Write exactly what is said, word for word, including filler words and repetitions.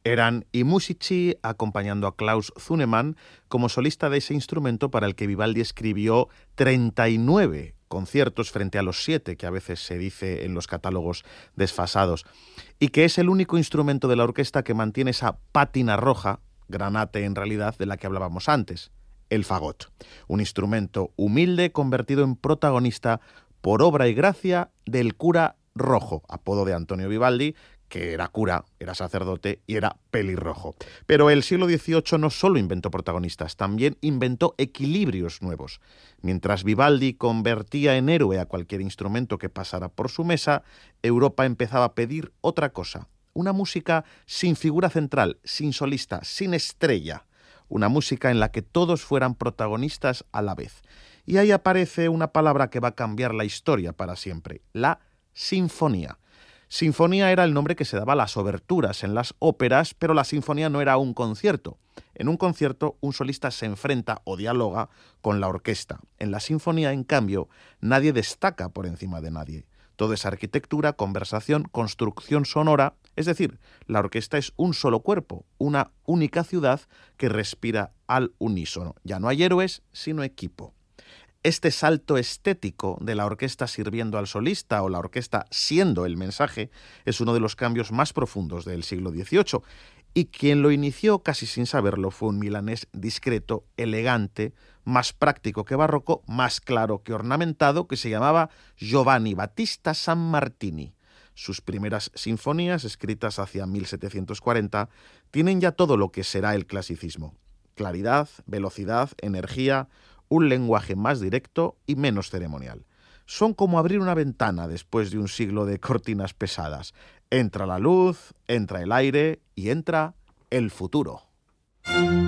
Eran i Musici acompañando a Klaus Zunemann como solista de ese instrumento para el que Vivaldi escribió treinta y nueve conciertos frente a los siete que a veces se dice en los catálogos desfasados, y que es el único instrumento de la orquesta que mantiene esa pátina roja, granate en realidad, de la que hablábamos antes, el fagot, un instrumento humilde convertido en protagonista por obra y gracia del cura rojo, apodo de Antonio Vivaldi, que era cura, era sacerdote y era pelirrojo. Pero el siglo dieciocho no solo inventó protagonistas, también inventó equilibrios nuevos. Mientras Vivaldi convertía en héroe a cualquier instrumento que pasara por su mesa, Europa empezaba a pedir otra cosa, una música sin figura central, sin solista, sin estrella, una música en la que todos fueran protagonistas a la vez. Y ahí aparece una palabra que va a cambiar la historia para siempre, la sinfonía. Sinfonía era el nombre que se daba a las oberturas en las óperas, pero la sinfonía no era un concierto. En un concierto, un solista se enfrenta o dialoga con la orquesta. En la sinfonía, en cambio, nadie destaca por encima de nadie. Todo es arquitectura, conversación, construcción sonora, es decir, la orquesta es un solo cuerpo, una única ciudad que respira al unísono. Ya no hay héroes, sino equipo. Este salto estético de la orquesta sirviendo al solista o la orquesta siendo el mensaje es uno de los cambios más profundos del siglo dieciocho, y quien lo inició casi sin saberlo fue un milanés discreto, elegante, más práctico que barroco, más claro que ornamentado, que se llamaba Giovanni Battista Sammartini. Sus primeras sinfonías, escritas hacia mil setecientos cuarenta, tienen ya todo lo que será el clasicismo: claridad, velocidad, energía, un lenguaje más directo y menos ceremonial. Son como abrir una ventana después de un siglo de cortinas pesadas. Entra la luz, entra el aire y entra el futuro.